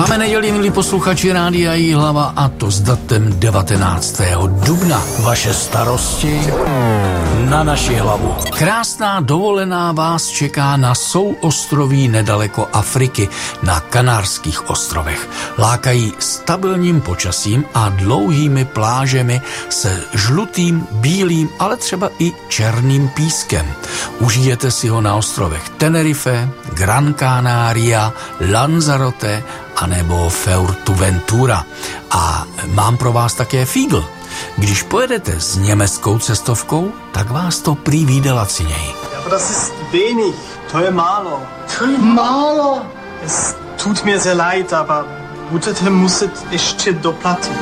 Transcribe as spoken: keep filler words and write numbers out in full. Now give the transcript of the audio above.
Máme neděli, milí posluchači Rádia Jihlava, a to s datem devatenáctého dubna. Vaše starosti na naši hlavu. Krásná dovolená vás čeká na souostroví nedaleko Afriky, na Kanárských ostrovech. Lákají stabilním počasím a dlouhými plážemi se žlutým, bílým, ale třeba i černým pískem. Užijete si ho na ostrovech Tenerife, Gran Canaria, Lanzarote anebo Fuerteventura. A mám pro vás také fígl. Když pojedete s německou cestovkou, tak vás to prý vyjde laciněji. Aber das ist wenig. To je málo. To je málo? Es tut mir sehr leid, aber budete muset ještě doplatit.